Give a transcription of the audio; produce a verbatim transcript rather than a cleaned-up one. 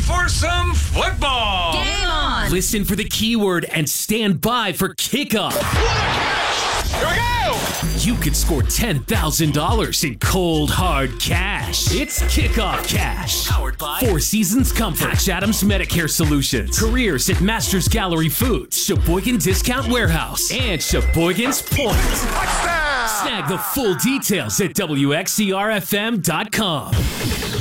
for some football. Game on. Listen for the keyword and stand by for kickoff. Here we go. You could score ten thousand dollars in cold, hard cash. It's Kickoff Cash. Powered by Four Seasons Comfort, Patch Adams Medicare Solutions, careers at Masters Gallery Foods, Sheboygan Discount Warehouse, and Sheboygan's Point. Touchdown. Snag the full details at W X C R F M dot com.